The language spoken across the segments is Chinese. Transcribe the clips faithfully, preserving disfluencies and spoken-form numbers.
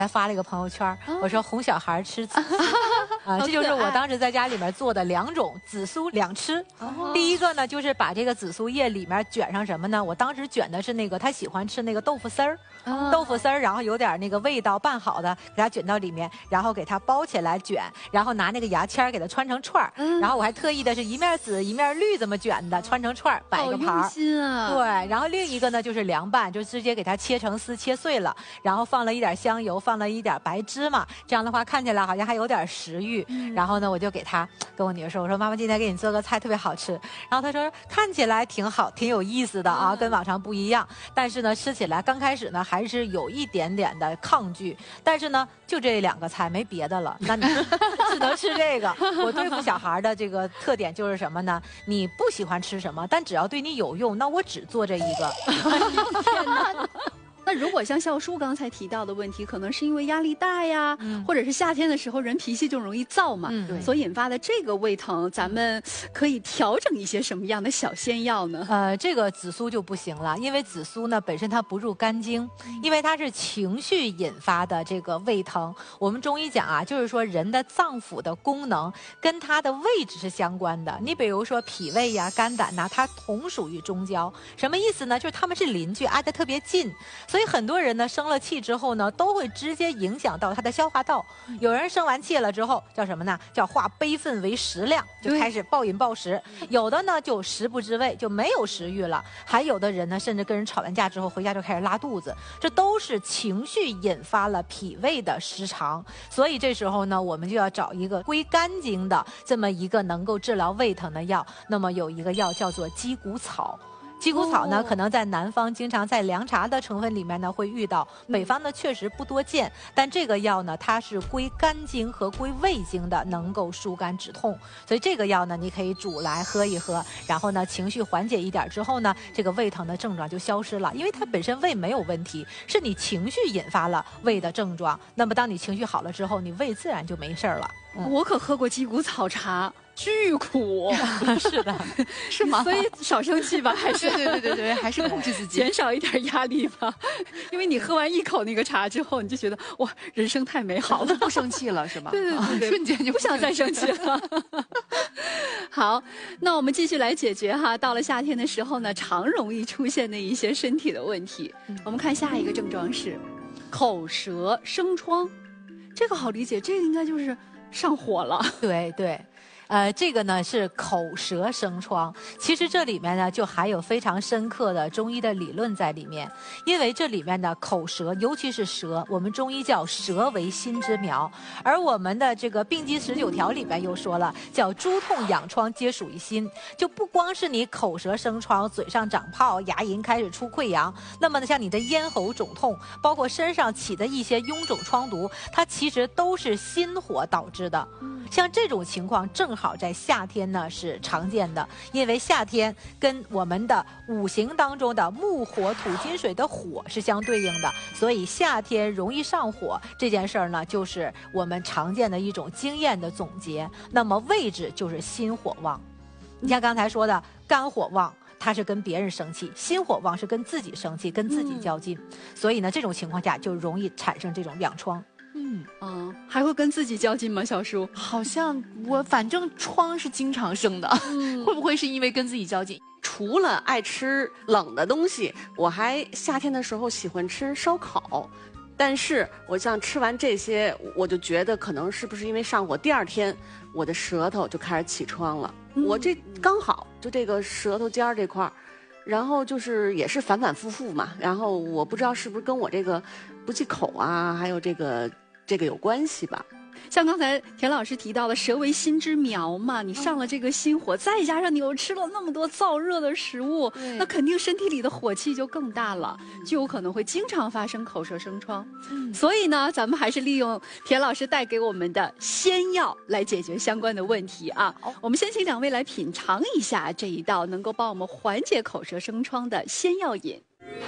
还发了一个朋友圈，我说哄小孩吃紫苏啊， 好这就是可爱我当时在家里面做的两种紫苏两吃。 哦第一个呢，就是把这个紫苏叶里面卷上什么呢？我当时卷的是那个他喜欢吃那个豆腐丝儿， 哦豆腐丝儿，然后有点那个味道拌好的，给它卷到里面，然后给它包起来卷，然后拿那个牙签儿给它穿成串儿， 嗯然后我还特意的是一面紫一面绿这么卷的，穿成串儿摆好用个盘儿。 心啊！ 对，然后另一个呢就是凉拌，就直接给它切成丝，切碎了，然后放了一点香油，放了一点白芝麻，这样的话看起来好像还有点食欲。 嗯然后呢，我就给她跟我女儿说，我说妈妈今天给你做个菜特别好吃。然后她说看起来挺好，挺有意思的啊， 嗯跟往常不一样。但是呢，吃起来刚开始呢还是有一点点的抗拒。但是呢，就这两个菜没别的了，那你只能吃这个。我对付小孩的这个特点就是什么呢？你不喜欢吃什么，但只要对你有用，那我只做这一个。 天哪！那如果像笑叔刚才提到的问题，可能是因为压力大呀， 嗯或者是夏天的时候人脾气就容易燥嘛， 嗯对所引发的这个胃疼，咱们可以调整一些什么样的小仙药呢？ 呃，这个紫苏就不行了，因为紫苏呢本身它不入肝经，因为它是情绪引发的这个胃疼。我们中医讲啊，就是说人的脏腑的功能跟它的位置是相关的。你比如说脾胃呀、肝胆呐、它同属于中焦，什么意思呢？就是它们是邻居，挨得特别近。所以很多人呢生了气之后呢，都会直接影响到他的消化道。有人生完气了之后叫什么呢？叫化悲愤为食量，就对开始暴饮暴食。有的呢就食不知味，就没有食欲了。还有的人呢，甚至跟人吵完架之后回家就开始拉肚子，这都是情绪引发了脾胃的失常。所以这时候呢，我们就要找一个归肝经的这么一个能够治疗胃疼的药。那么有一个药叫做鸡骨草。鸡骨草呢， 哦可能在南方经常在凉茶的成分里面呢会遇到，北方呢确实不多见。但这个药呢，它是归肝经和归胃经的，能够疏肝止痛。所以这个药呢，你可以煮来喝一喝，然后呢情绪缓解一点之后呢，这个胃疼的症状就消失了。因为它本身胃没有问题，是你情绪引发了胃的症状。那么当你情绪好了之后，你胃自然就没事儿了。嗯我可喝过鸡骨草茶，巨苦， 是的， 是吗？ 所以少生气吧，还是对对对对对，还是控制自己。 减少一点压力吧。因为你喝完一口那个茶之后，你就觉得哇，人生太美好了。 不生气了是吧？ 对对对对啊瞬间就不想再生气了。好，那我们继续来解决哈。到了夏天的时候呢，常容易出现的一些身体的问题。我们看下一个症状是口舌生疮，这个好理解，这个应该就是上火了。 对对。呃，这个呢是口舌生疮，其实这里面呢就含有非常深刻的中医的理论在里面，因为这里面的口舌，尤其是舌，我们中医叫舌为心之苗，而我们的这个病机十九条里面又说了，叫诸痛痒疮皆属于心，就不光是你口舌生疮，嘴上长泡，牙龈开始出溃疡，那么呢像你的咽喉肿痛，包括身上起的一些臃肿疮毒，它其实都是心火导致的。像这种情况正好在夏天呢是常见的，因为夏天跟我们的五行当中的木火土金水的火是相对应的，所以夏天容易上火这件事儿呢，就是我们常见的一种经验的总结。那么位置就是心火旺，你像刚才说的肝火旺，他是跟别人生气，心火旺是跟自己生气，跟自己较劲，所以呢这种情况下就容易产生这种痒疮。 嗯， 啊，还会跟自己较劲吗，小叔？ 好像我反正疮是经常生的， 嗯会不会是因为跟自己较劲？ 除了爱吃冷的东西，我还夏天的时候喜欢吃烧烤。但是我像吃完这些，我就觉得可能是不是因为上火，第二天我的舌头就开始起疮了。 嗯我这刚好就这个舌头尖儿这块儿，然后就是也是反反复复嘛。然后我不知道是不是跟我这个不忌口啊，还有这个这个有关系吧。 像刚才田老师提到的，舌为心之苗嘛，你上了这个心火，再加上你又吃了那么多燥热的食物， 对那肯定身体里的火气就更大了，就有可能会经常发生口舌生疮。 嗯所以呢，咱们还是利用田老师带给我们的仙药来解决相关的问题啊。我们先请两位来品尝一下这一道能够帮我们缓解口舌生疮的仙药饮。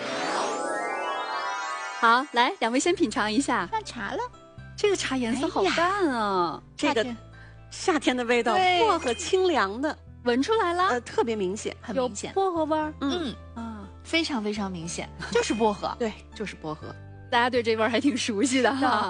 好，来，两位先品尝一下。 上茶了， 这个茶颜色好淡啊， 这个夏天夏天的味道， 对薄荷清凉的， 闻出来了， 呃，特别明显。 有很明显， 薄荷味儿。 嗯， 啊， 非常非常明显，就是薄荷。 对，就是薄荷。 大家对这味儿还挺熟悉的哈。